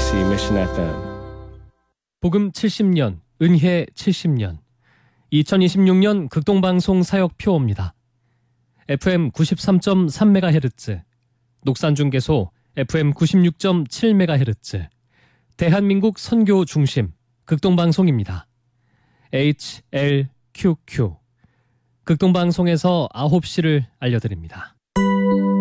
KBC Mission FM. 복음 70년, 은혜 70년. 2026년 극동방송 사역표입니다. FM 93.3MHz, 녹산중개소 FM 96.7MHz, 대한민국 선교 중심 극동방송입니다. HLQQ. 극동방송에서 9시를 알려드립니다.